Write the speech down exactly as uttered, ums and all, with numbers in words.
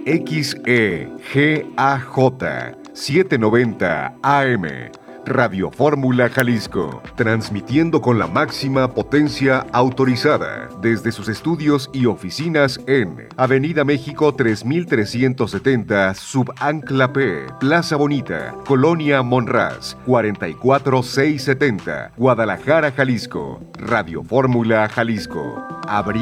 X E G A J setecientos noventa A M. Radio Fórmula Jalisco, transmitiendo con la máxima potencia autorizada desde sus estudios y oficinas en Avenida México tres mil trescientos setenta, Subancla P, Plaza Bonita, Colonia Monraz, cuarenta y cuatro mil seiscientos setenta, Guadalajara, Jalisco. Radio Fórmula Jalisco. Abri